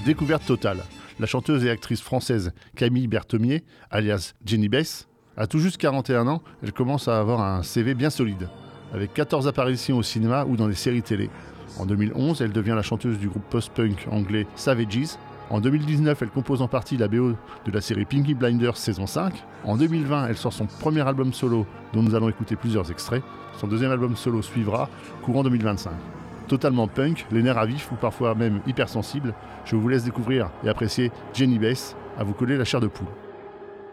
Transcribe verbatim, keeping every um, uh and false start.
Découverte totale. La chanteuse et actrice française Camille Berthomier, alias Jenny Bess, a tout juste quarante et un ans, elle commence à avoir un C V bien solide, avec quatorze apparitions au cinéma ou dans des séries télé. En deux mille onze, elle devient la chanteuse du groupe post-punk anglais Savages. En deux mille dix-neuf, elle compose en partie la B O de la série Peaky Blinders saison cinq. En deux mille vingt, elle sort son premier album solo, dont nous allons écouter plusieurs extraits. Son deuxième album solo suivra, courant deux mille vingt-cinq. Totalement punk, les nerfs à vif ou parfois même hypersensibles, je vous laisse découvrir et apprécier Jenny Bess, à vous coller la chair de poule.